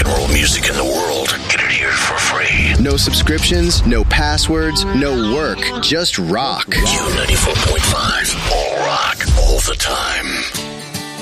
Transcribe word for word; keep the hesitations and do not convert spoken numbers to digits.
and roll music in the world. Get it here for free. No subscriptions, no passwords, no work. Just rock. Q ninety-four point five. All rock, all the time.